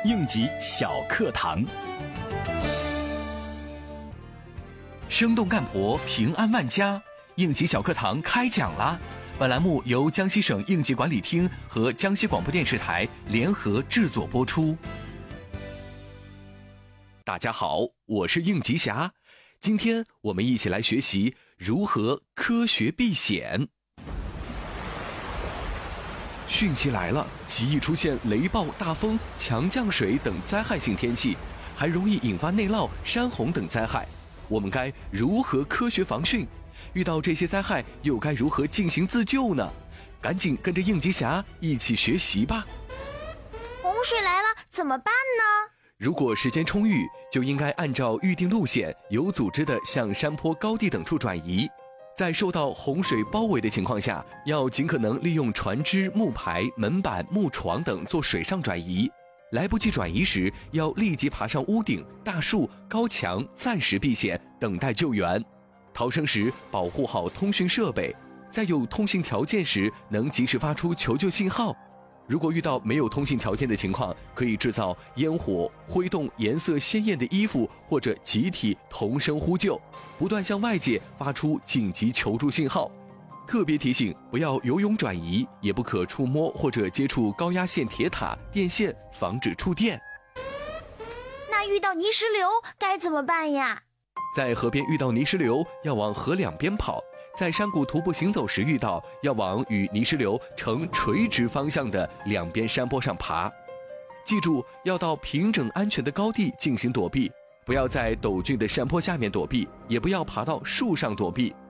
应急小课堂。 生动干活，平安万家。应急小课堂开讲啦！本栏目由江西省应急管理厅和江西广播电视台联合制作播出。大家好，我是应急侠。今天我们一起来学习如何科学避险。汛期来了，极易出现雷暴、大风、强降水等灾害性天气，还容易引发内涝、山洪等灾害。我们该如何科学防汛？遇到这些灾害又该如何进行自救呢？赶紧跟着应急侠一起学习吧。 洪水来了怎么办呢？ 如果时间充裕，就应该按照预定路线，有组织地向山坡、高地等处转移。在受到洪水包围的情况下，要尽可能利用船只、木牌、门板、木床等做水上转移。来不及转移时，要立即爬上屋顶、大树、高墙，暂时避险，等待救援。逃生时保护好通讯设备，在有通信条件时能及时发出求救信号。如果遇到没有通信条件的情况，可以制造烟火，挥动颜色鲜艳的衣服，或者集体同声呼救，不断向外界发出紧急求助信号。特别提醒，不要游泳转移，也不可触摸或者接触高压线、铁塔、电线，防止触电。 那遇到泥石流该怎么办呀？ 在河边遇到泥石流，要往河两边跑；在山谷徒步行走时遇到，要往与泥石流呈垂直方向的两边山坡上爬。记住，要到平整安全的高地进行躲避，不要在陡峻的山坡下面躲避，也不要爬到树上躲避。